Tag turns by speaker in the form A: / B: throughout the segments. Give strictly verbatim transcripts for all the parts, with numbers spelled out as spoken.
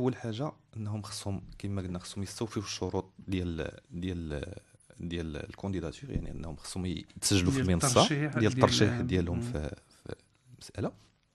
A: اول حاجه انهم خصهم كما قلنا خصهم يستوفيوا الشروط ديال ديال ديال الكونديداتور، يعني انهم خصهم يتسجلوا في المنصه ديال الترشيح ديالهم في في المساله.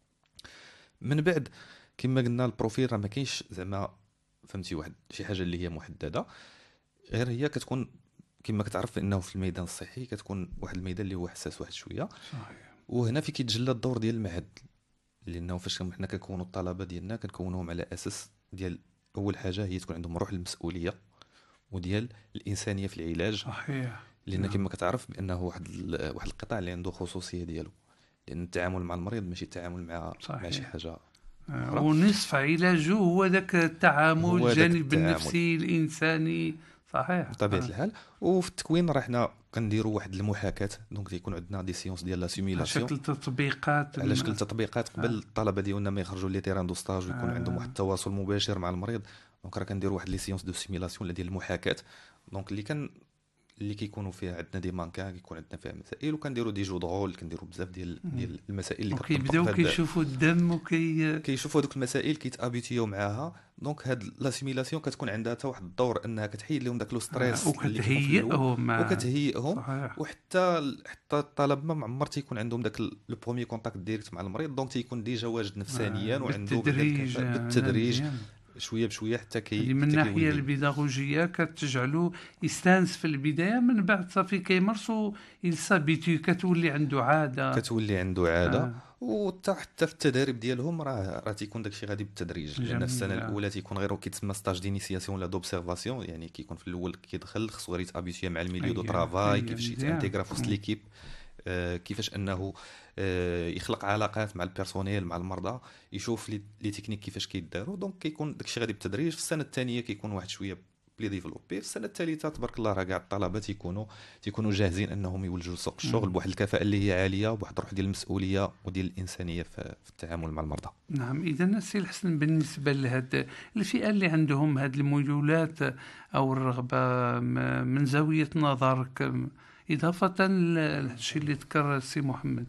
A: من بعد كما قلنا البروفيل راه ما كاينش زعما فهمتي واحد شي حاجه اللي هي محدده، غير هي كتكون كما كتعرف انه في الميدان الصحي كتكون واحد الميدان اللي هو حساس واحد شويه.
B: صحيح.
A: وهنا في كيتجلى الدور ديال المعهد، لانه فاش حنا كنكونوا الطلبه ديالنا كنكونوهم على اساس ديال اول حاجه هي تكون عندهم روح المسؤوليه وديال الانسانيه في العلاج.
B: صحيح.
A: لان كما كتعرف بانه واحد واحد القطاع اللي عنده خصوصيه ديالو، لان التعامل مع المريض ماشي التعامل مع
B: صحيح.
A: مع شي حاجه
B: أخرى. ونصف علاجه هو ذاك التعامل الجانب النفسي الانساني. صحيح
A: بطبيعه الحال. وفي التكوين راه حنا كنديروا واحد المحاكاه، دونك تيكون عندنا دي سيونس ديال لا سيميلاسيون
B: على شكل تطبيقات
A: على شكل تطبيقات قبل الطلبه ديالنا ما يخرجوا لي تيران دو ستاج ويكون
B: آه.
A: عندهم واحد التواصل مباشر مع المريض. دونك راه كنديروا واحد لي سيونس دو سيميلاسيون ديال المحاكاه، دونك اللي كان اللي كيكونوا فيها عندنا دي مانكا كيكون عندنا فيها مسائل، وكنديروا دي جو دغول كنديروا بزاف ديال ديال المسائل اللي
B: كيبداو كيشوفوا الدم وكي
A: كيشوفوا هذوك المسائل كيتابيتيو معاها. دونك هاد لا سيميلاسيون كتكون عندها حتى واحد الدور انها كتحيد لهم داك لو ستريس
B: آه. وكتهيئهم مع...
A: وكتهيئهم. وحتى حتى الطلب ما عمر تيكون عندهم داك لو بروميير كونتاكت ديريكت مع المريض، دونك تيكون ديجا واجد نفسانيا
B: آه.
A: وعنده
B: بالتدريج
A: بالتدريج شويه بشويه حتى كي
B: من الناحيه البيداغوجيه كتجعلو يستانس في البدايه، من بعد صافي كيمارسو يلسابيتي كتولي عنده عاده
A: كتولي عنده عاده آه. وحتى حتى في التدريب ديالهم راه راه تيكون داكشي غادي بالتدريج، لان السنه الاولى تيكون غير كيتسمى ستاج دينيسياسيون ولا دوبسيرفاسيون، يعني كيكون في الاول كيدخل خصو غير يتابيتي مع الميليو دو طرافاي، كيفاش يتانتيغرا في وسط ليكيب، آه كيفاش انه آه يخلق علاقات مع البيرسونيل مع المرضى، يشوف لي تكنيك كيفاش كيداروا. دونك كيكون داكشي غادي بالتدريج. في السنه الثانيه كيكون واحد شويه بلي ديفلوبي. في السنه الثالثه تبارك الله راه كاع الطلبه تيكونوا تيكونوا جاهزين انهم يولجوا لسوق الشغل بواحد الكفاءه اللي هي عاليه وبواحد الروح ديال المسؤوليه وديال الانسانيه في التعامل مع المرضى.
B: نعم. اذا السي الحسن بالنسبه لهاد الفئه اللي عندهم هاد الميولات او الرغبه من زاويه نظرك، اضافه للشيء اللي ذكر السي محمد،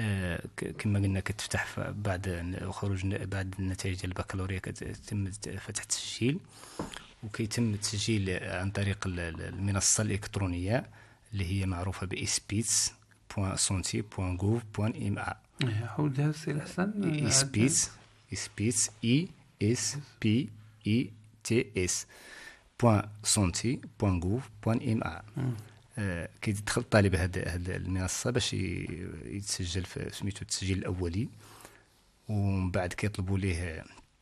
C: كما قلنا كتفتح بعد خروج بعد النتائج ديال البكالوريا كتم فتح التسجيل، وكيتم التسجيل عن طريق المنصه الالكترونيه اللي هي معروفه ب اسبيتس بوان سونتي بوان غوف بوان ام ا.
B: عاودها السي الحسن.
C: اسبيتس اسبيتس اي اس بي اي تي اس بوان سونتي بوان غوف بوان ام ا. آه كيدخل الطالب هذه المنصه باش يتسجل في سميتو التسجيل الاولي، ومن بعد كيطلبوا ليه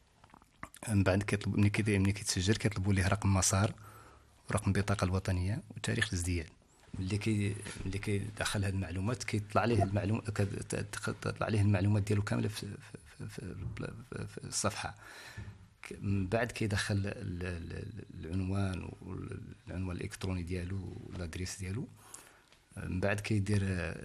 C: من بعد كيطلب ملي كي ملي كيتسجل كيطلبوا ليه رقم مسار ورقم البطاقه الوطنيه وتاريخ الازدياد. ملي كي ملي كيدخل هذه المعلومات كيطلع ليه المعلومه كتطلع ليه المعلومات ديالو كامله في, في, في, في الصفحه. من بعد كيدخل العنوان والعنوان الالكتروني ديالو والادريس ديالو. من بعد كيدير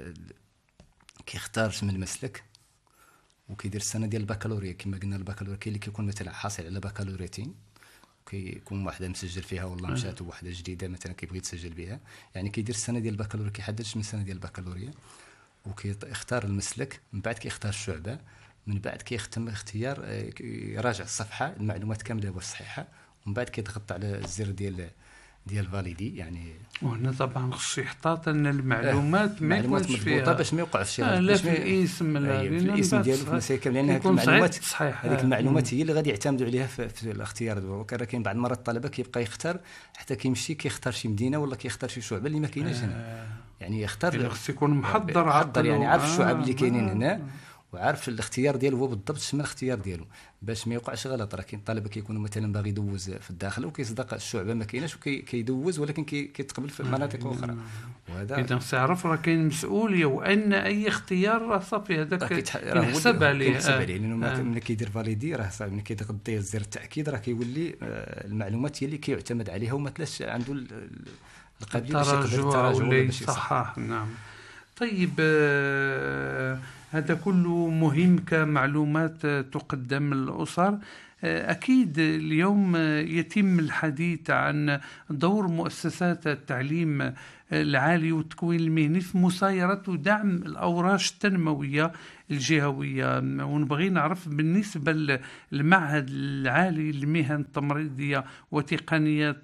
C: كيختار اسم المسلك وكيدير السنه ديال البكالوريا. كما قلنا البكالوريا كاين اللي كيكون مثلا حاصل على بكالوريتين كيكون واحده مسجل فيها والله مشات وواحده جديده مثلا كيبغي يتسجل بها، يعني كيدير السنه ديال البكالوريا كيحدد من السنه ديال البكالوريا وكيختار المسلك. من بعد كيختار الشعبه. من بعد كيختم اختيار يراجع الصفحه المعلومات كامله واش صحيحه، ومن بعد كيضغط على الزر ديال ديال فاليدي. يعني
B: وهنا طبعا خصو يحتاط ان المعلومات ما
C: يكونش فيها
B: باش
C: ما يوقعش شي
B: لا في الاسم لا
C: في الاسم ديالو في المسائل كامل، لان هذيك المعلومات هذيك المعلومات هي اللي غادي يعتمدوا عليها في, في الاختيار. وكان كاين بعض المرات الطلبه كيبقى يختار حتى كيمشي كيختار شي مدينه ولا كيختار شي شعبه اللي ما كايناش هنا، يعني يختار
B: خصو يكون محضر
C: عقل يعني عارف الشعب اللي كاينين هنا وعارف الاختيار ديالو هو بالضبط شنو الاختيار ديالو باش ما يوقعش غلط. راه كاين طلبه كيكونوا مثلا باغي يدوز في الداخل وكيصدق الشعبه ما كايناش وكيدوز ولكن كيتقبل في مناطق اخرى.
B: وهذا اذا تعرف راه كاين مسؤوليه وان اي اختيار راه صافي هذاك يحسب عليه
C: يحسب عليه لانه ملي كيدير فاليدي راه صافي ملي كيضغط زر التاكيد راه كيولي المعلومات هي اللي كيعتمد عليها وما تلاش عنده القابليه باش يقدر
B: التراجع ولا يصحح. نعم. طيب آه هذا كله مهم كمعلومات تقدم للأسر. أكيد اليوم يتم الحديث عن دور مؤسسات التعليم العالي والتكوين المهني في مسايرة ودعم الأوراش التنموية الجهوية. ونبغي نعرف بالنسبة للمعهد العالي للمهن التمريضية وتقنيات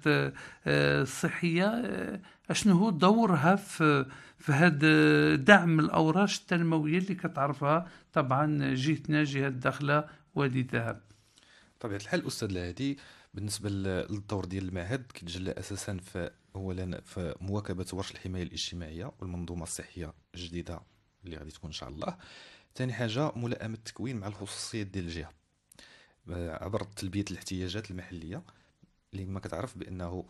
B: الصحية أشنو هو دورها في في هذا دعم الأوراش التنموية اللي كتعرفها طبعا جهتنا جهة الداخلة وادي الذهب.
A: طبيعة الحال أستاذ الهادي، بالنسبة للدور ديال المعهد كيتجلى أساسا في أولا في مواكبة ورش الحماية الاجتماعية والمنظومة الصحية الجديدة اللي غادي تكون إن شاء الله. ثاني حاجة ملائمة التكوين مع الخصوصيات ديال الجهة عبر تلبية الاحتياجات المحلية، اللي ما كتعرف بأنه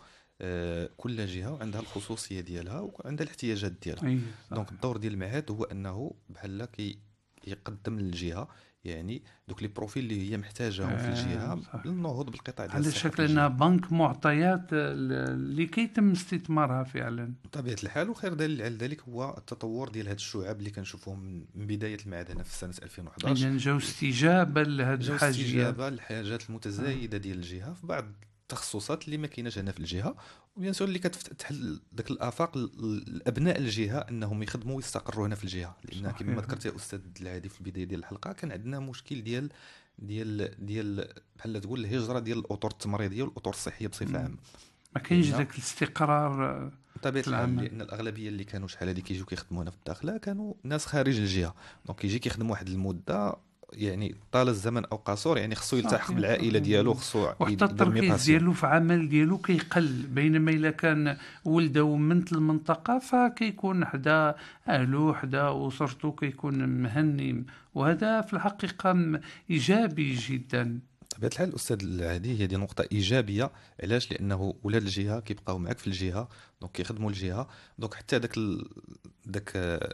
A: كل جهة عندها الخصوصية ديالها وعندها الاحتياجات ديالها. دونك الدور ديال المعهد هو أنه بحال كي يقدم للجهة يعني دوك لي بروفيل اللي هي محتاجاهم آه في الجهه للنهوض بالقطاع ديال
B: الصحه، على شكل انها بنك معطيات اللي كيتم استثمارها فعلا
A: بطبيعه الحال. وخير دليل على ذلك هو التطور ديال هاد الشعب اللي كنشوفوهم من بدايه المعهد هنا في سنه ألفين وإحدى عشر.
B: يعني جاو استجابه لهاد
A: الحاجه استجابه للحاجات المتزايده آه. ديال الجهه في بعض التخصصات اللي ما كايناش هنا في الجهه، وبيان سور اللي كتفتح داك الافاق لابناء الجهه انهم يخدموا ويستقروا هنا في الجهه. لان كما ما ذكرت يا استاذ العادي في البدايه ديال الحلقه كان عندنا مشكل ديال ديال ديال بحال تقول الهجره ديال الاطر التمريضيه والاطر الصحيه بصفه عامه.
B: ما كاينش داك الاستقرار
A: طبيعه الحال، لان الاغلبيه اللي كانوا شحال هذه كيجيو كيخدموا هنا في الداخله كانوا ناس خارج الجهه، دونك كيجي كيخدموا واحد المده يعني طال الزمن او قصير، يعني خصو يلتحق بالعائله ديالو، خصو
B: وحتى التركيز ديالو في عمل ديالو كيقل. بينما الا كان ولده ومنت المنطقه فكيكون حدا اهله حدا اسرته كيكون مهني، وهذا في الحقيقه ايجابي جدا.
A: بطبيعه الحال استاذ العادي هي دي نقطه ايجابيه. علاش؟ لانه ولاد الجهه كيبقاو معاك في الجهه، دونك كيخدموا الجهه، دونك حتى داك ال... داك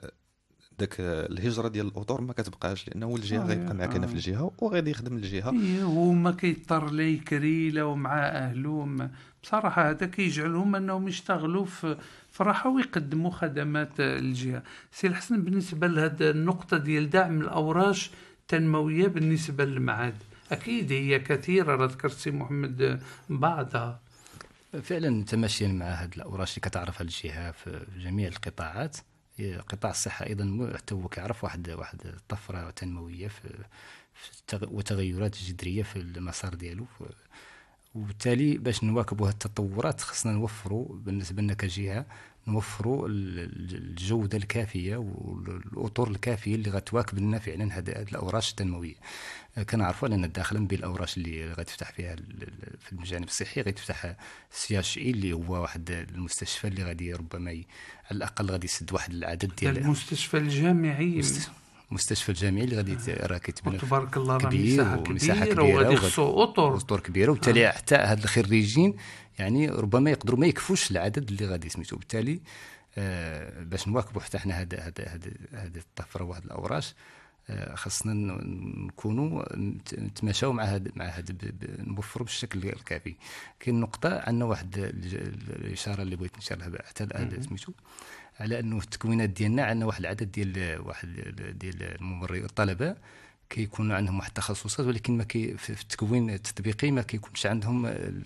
A: داك الهجره ديال الاطر ما كتبقاش، لانه الجهه غيبقى معك هنا في الجهه وغادي يخدم الجهه
B: وما كيضطر لا يكري لا ومع اهله. بصراحه هذا كيجعلهم انهم يشتغلوا في فرحه ويقدموا خدمات الجهه. سي الحسن، بالنسبه لهذه النقطه ديال دعم الاوراش التنمويه بالنسبه للمعهد، اكيد هي كثيره، راه ذكرت سي محمد بعضها.
C: فعلا تماشيا مع هذه الاوراش اللي كتعرفها الجهه في جميع القطاعات، قطاع الصحه ايضا حتى هو كيعرف واحد واحد طفره تنمويه في, في وتغيرات جذريه في المسار ديالو، وبالتالي باش نواكبوا هذه التطورات خصنا نوفروا بالنسبه لنا كجهه نوفروا الجوده الكافيه والاطر الكافيه اللي غتواكب لنا فعلا هذه الاوراش التنمويه. كنعرفوا ان الداخل بين الاوراش اللي غتفتح فيها في الجانب الصحي غيتفتح سي اش اي اللي هو واحد المستشفى اللي غادي ربما على الاقل غادي يسد واحد العدد ديال
B: المستشفى الجامعي
C: المستشفى الجامعي اللي غادي راه كيتبنى
B: تبارك الله، راه
C: كبير ومساحه كبيره وغادي
B: يخصو اطر
C: اطر كبيره، وبالتالي آه. حتى هاد الخريجين يعني ربما يقدروا ما يكفوش العدد اللي غادي سميتو. بالتالي آه باش نواكبوا حتى حنا هذا هذا هذا الطفره وهاد الاوراش آه خاصنا نكونوا نتماشاو مع هذا مع هذا نوفروا بالشكل الكافي. كاين نقطه عندنا واحد الاشاره اللي بغيت نشير لها حتى الان سميتو على انه التكوينات ديالنا عندنا واحد العدد ديال واحد ديال الممرضين الطلبه كيكونوا عندهم واحد التخصصات، ولكن ما كي في التكوين التطبيقي ما كيكونش عندهم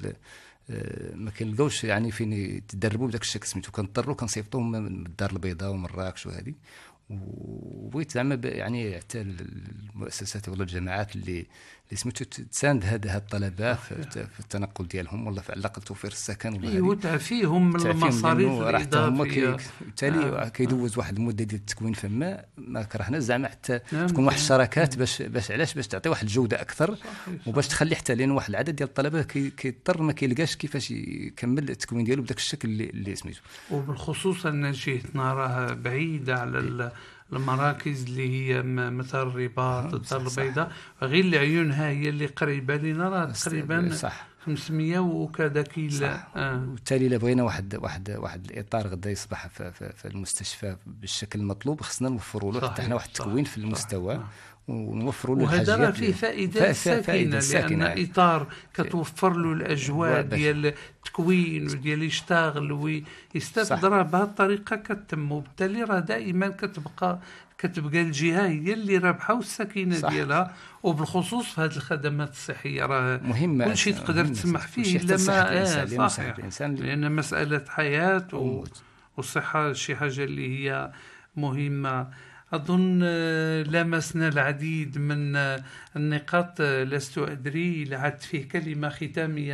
C: ما كنلقاوش يعني فين يتدربوا بداك الشكل سميتو. كنضطروا كنصيفطوهم من الدار البيضاء ومراكش وهذه، وبغيت زعما يعني حتى المؤسسات ولا الجامعات اللي اللي سميتو تساند هاد هاد الطلبه في التنقل ديالهم، ولا على الاقل توفير السكن ولا
B: ايوا تعفيهم من المصاريف
C: الاضافيه. بالتالي آه. كيدوز واحد المده ديال التكوين فما ما كرهنا زعما حتى نعم. تكون واحد الشراكات باش باش علاش باش تعطي واحد الجوده اكثر صحيح. وباش تخلي حتى لين واحد العدد ديال الطلبه كيضطر ما كيلقاش كيفاش يكمل التكوين ديالو بداك الشكل اللي, اللي سميتو.
B: وبالخصوص ان جهتنا راه بعيده على المراكز اللي هي مثل الرباط الدار البيضاء، غير العيونها هي اللي قريبه لنا، راه تقريبا خمسمية وكذا كيلو.
C: آه. وبالتالي الا بغينا واحد واحد واحد الاطار غدا يصبح في, في, في المستشفى بالشكل المطلوب خصنا نوفروا له حتى حنا واحد التكوين في المستوى صح. ونوفروا له
B: وهذا
C: الحاجيات
B: فيه فائدة ساكنة، لأن إطار كتوفر له الأجواء ديال التكوين وديال يشتغل ويستثمر بهذه الطريقة كتم، وبالتالي راه دائما كتبقى كتبقى الجهة هي اللي رابحة والسكينة صح. ديالها، وبالخصوص في هذه الخدمات الصحية راه
C: مهمة،
B: كل شيء تقدر تسمح فيه إلا ما آه صحيح، لأن مسألة حياة و... والصحة شي حاجة اللي هي مهمة. أظن لمسنا العديد من النقاط، لست أدري لعدت فيه كلمة ختامية